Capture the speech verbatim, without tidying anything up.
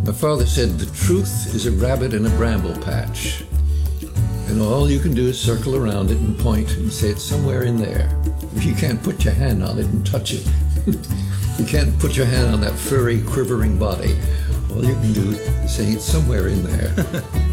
My father said the truth is a rabbit in a bramble patch. And all you can do is circle around it and point and say it's somewhere in there. If you can't put your hand on it and touch it, you can't put your hand on that furry, quivering body. All you can do is say it's somewhere in there.